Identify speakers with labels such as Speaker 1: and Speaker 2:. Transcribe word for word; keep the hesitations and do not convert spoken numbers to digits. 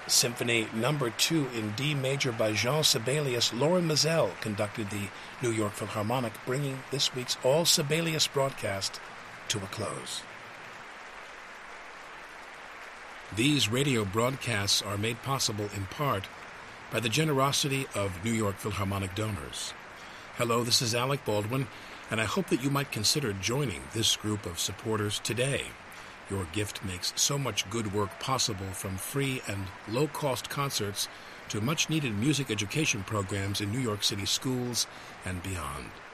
Speaker 1: Symphony Number Two in D major by Jean Sibelius. Lauren Mazel conducted the New York Philharmonic, bringing this week's all Sibelius broadcast to a close. These radio broadcasts are made possible in part by the generosity of New York Philharmonic donors. Hello, this is Alec Baldwin, and I hope that you might consider joining this group of supporters today. Your gift makes so much good work possible, from free and low-cost concerts to much-needed music education programs in New York City schools and beyond.